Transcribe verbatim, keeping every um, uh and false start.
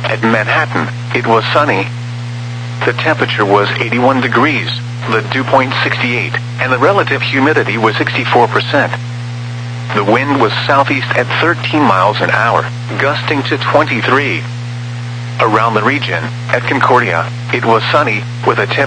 At Manhattan, it was sunny. The temperature was eighty-one degrees, the dew point sixty-eight, and the relative humidity was sixty-four percent. The wind was southeast at thirteen miles an hour, gusting to twenty-three. Around the region, at Concordia, it was sunny, with a temperature